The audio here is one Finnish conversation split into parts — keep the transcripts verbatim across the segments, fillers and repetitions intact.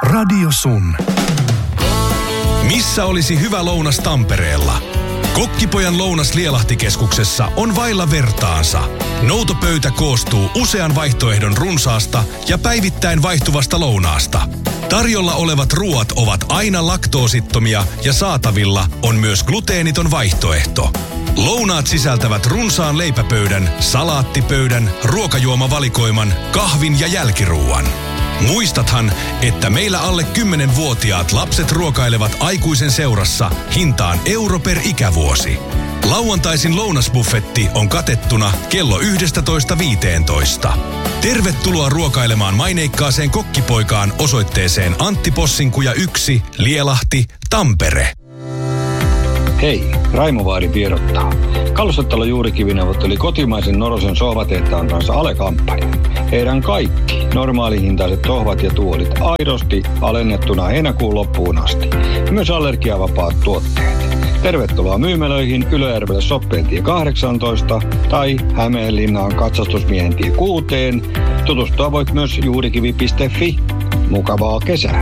Radio Sun. Missä olisi hyvä lounas Tampereella? Kokkipojan lounas Lielahtikeskuksessa on vailla vertaansa. Noutopöytä koostuu usean vaihtoehdon runsaasta ja päivittäin vaihtuvasta lounaasta. Tarjolla olevat ruoat ovat aina laktoosittomia ja saatavilla on myös gluteeniton vaihtoehto. Lounaat sisältävät runsaan leipäpöydän, salaattipöydän, ruokajuomavalikoiman, kahvin ja jälkiruuan. Muistathan, että meillä alle kymmenvuotiaat lapset ruokailevat aikuisen seurassa hintaan euro per ikävuosi. Lauantaisin lounasbuffetti on katettuna kello yksitoista viisitoista. Tervetuloa ruokailemaan maineikkaaseen Kokkipoikaan osoitteeseen Antti Possinkuja yksi, Lielahti, Tampere. Hei, Raimo Vaari tiedottaa. Kalustatalo Juurikivi neuvotteli kotimaisen Norosen sohvatehtaan kanssa alekampanja. Heidän kaikki normaalihintaiset sohvat ja tuolit aidosti alennettuna heinäkuun loppuun asti. Myös allergiavapaat tuotteet. Tervetuloa myymälöihin Ylöjärvelle Soppeentie kahdeksantoista tai Hämeenlinnaan Katsastusmiehen tie kuuteen. Tutustua voit myös juurikivi piste fi. Mukavaa kesää!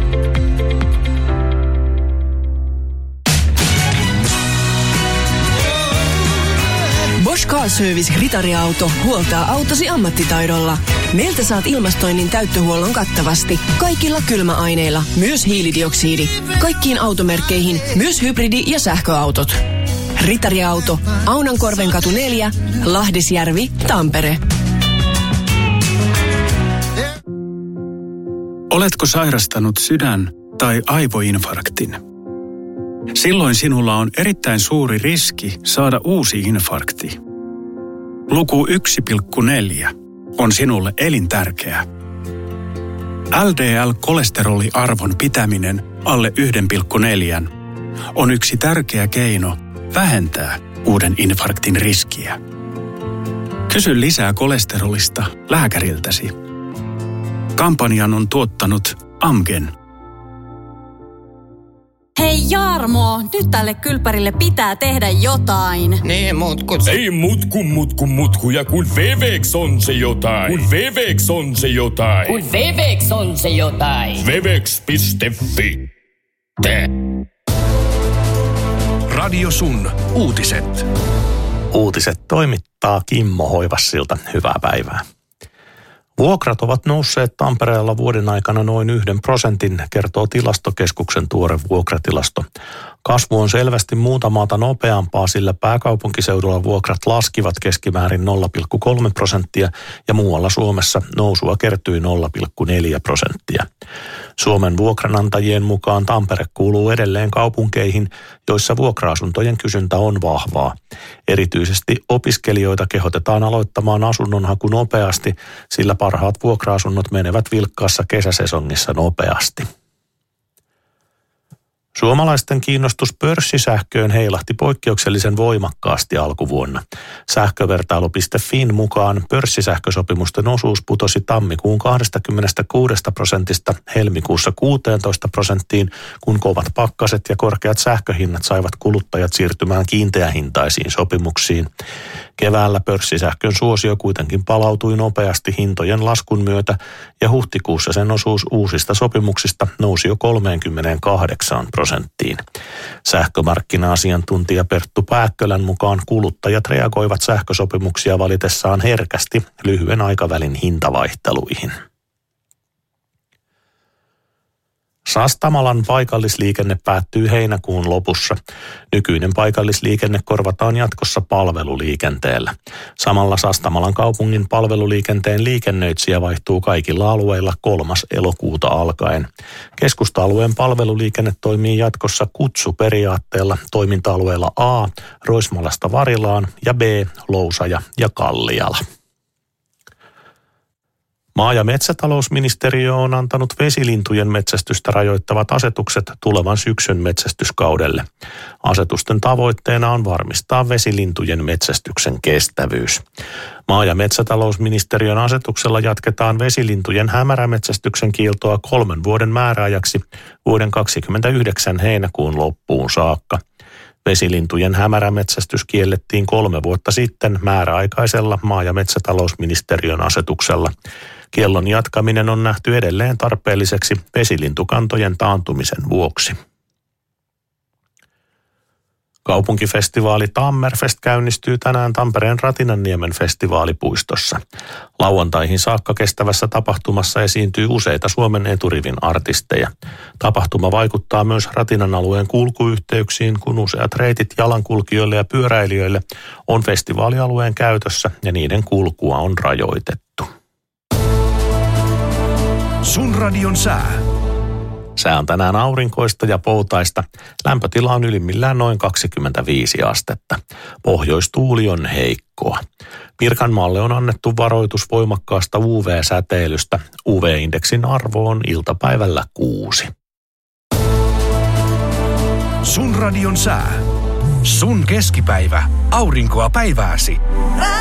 Bosch Car Service Ritariauto huoltaa autosi ammattitaidolla. Meiltä saat ilmastoinnin täyttöhuollon kattavasti. Kaikilla kylmäaineilla, myös hiilidioksidi. Kaikkiin automerkkeihin, myös hybridi- ja sähköautot. Ritariauto, Aunankorvenkatu neljä, Lahdisjärvi, Tampere. Oletko sairastanut sydän- tai aivoinfarktin? Silloin sinulla on erittäin suuri riski saada uusi infarkti. Luku yksi pilkku neljä on sinulle elintärkeä. L D L-kolesteroliarvon pitäminen alle yksi pilkku neljä on yksi tärkeä keino vähentää uuden infarktin riskiä. Kysy lisää kolesterolista lääkäriltäsi. Kampanjan on tuottanut Amgen. Hei Jarmo, nyt tälle kylpärille pitää tehdä jotain. Niin, mutku. Ei mutku, mutku, mutkuja, kun Vevex on se jotain. Kun Vevex on se jotain. Kun Vevex on se jotain. Vevex piste fi. Te. Radio Sun. Uutiset. Uutiset toimittaa Kimmo Hoivassilta. Hyvää päivää. Vuokrat ovat nousseet Tampereella vuoden aikana noin yhden prosentin, kertoo Tilastokeskuksen tuore vuokratilasto. Kasvu on selvästi muuta maata nopeampaa, sillä pääkaupunkiseudulla vuokrat laskivat keskimäärin nolla pilkku kolme prosenttia ja muualla Suomessa nousua kertyi nolla pilkku neljä prosenttia. Suomen vuokranantajien mukaan Tampere kuuluu edelleen kaupunkeihin, joissa vuokra-asuntojen kysyntä on vahvaa. Erityisesti opiskelijoita kehotetaan aloittamaan asunnonhaku nopeasti, sillä parhaat vuokra-asunnot menevät vilkkaassa kesäsesongissa nopeasti. Suomalaisten kiinnostus pörssisähköön heilahti poikkeuksellisen voimakkaasti alkuvuonna. Sähkövertailu piste fin mukaan pörssisähkösopimusten osuus putosi tammikuun kaksikymmentäkuusi prosentista helmikuussa kuusitoista prosenttiin, kun kovat pakkaset ja korkeat sähköhinnat saivat kuluttajat siirtymään kiinteähintaisiin sopimuksiin. Keväällä pörssisähkön suosio kuitenkin palautui nopeasti hintojen laskun myötä ja huhtikuussa sen osuus uusista sopimuksista nousi jo kolmekymmentäkahdeksan prosenttiin. Sähkömarkkina-asiantuntija Perttu Pääkkölän mukaan kuluttajat reagoivat sähkösopimuksia valitessaan herkästi lyhyen aikavälin hintavaihteluihin. Sastamalan paikallisliikenne päättyy heinäkuun lopussa. Nykyinen paikallisliikenne korvataan jatkossa palveluliikenteellä. Samalla Sastamalan kaupungin palveluliikenteen liikennöitsijä vaihtuu kaikilla alueilla kolmas elokuuta alkaen. Keskusta-alueen palveluliikenne toimii jatkossa kutsuperiaatteella toiminta-alueella A, Roismalasta Varilaan ja B, Lousaja ja Kalliala. Maa- ja metsätalousministeriö on antanut vesilintujen metsästystä rajoittavat asetukset tulevan syksyn metsästyskaudelle. Asetusten tavoitteena on varmistaa vesilintujen metsästyksen kestävyys. Maa- ja metsätalousministeriön asetuksella jatketaan vesilintujen hämärämetsästyksen kieltoa kolmen vuoden määräajaksi vuoden kaksikymmentäyhdeksän heinäkuun loppuun saakka. Vesilintujen hämärämetsästys kiellettiin kolme vuotta sitten määräaikaisella maa- ja metsätalousministeriön asetuksella. Kiellon jatkaminen on nähty edelleen tarpeelliseksi vesilintukantojen taantumisen vuoksi. Kaupunkifestivaali Tammerfest käynnistyy tänään Tampereen Ratinanniemen festivaalipuistossa. Lauantaihin saakka kestävässä tapahtumassa esiintyy useita Suomen eturivin artisteja. Tapahtuma vaikuttaa myös Ratinan alueen kulkuyhteyksiin, kun useat reitit jalankulkijoille ja pyöräilijöille on festivaalialueen käytössä ja niiden kulkua on rajoitettu. Sun radion sää. Sää on tänään aurinkoista ja poutaista. Lämpötila on ylimmillään noin kaksikymmentäviisi astetta. Pohjoistuuli on heikkoa. Pirkanmaalle on annettu varoitus voimakkaasta U V-säteilystä. U V-indeksin arvo on iltapäivällä kuusi. Sun radion sää. Sun keskipäivä. Aurinkoa päivääsi.